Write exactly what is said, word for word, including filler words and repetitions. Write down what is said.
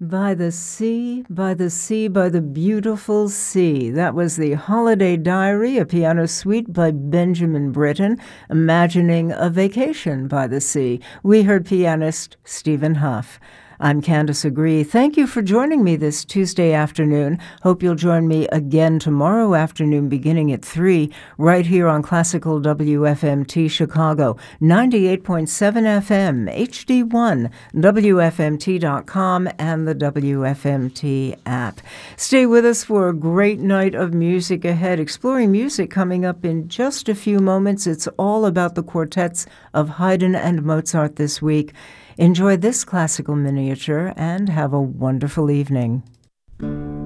By the sea, by the sea, by the beautiful sea. That was the Holiday Diary, a piano suite by Benjamin Britten, imagining a vacation by the sea. We heard pianist Stephen Hough. I'm Candace Agree. Thank you for joining me this Tuesday afternoon. Hope you'll join me again tomorrow afternoon beginning at three, right here on Classical W F M T Chicago, ninety-eight point seven F M, H D one, W F M T dot com, and the W F M T app. Stay with us for a great night of music ahead. Exploring music coming up in just a few moments. It's all about the quartets of Haydn and Mozart this week. Enjoy this classical miniature and have a wonderful evening.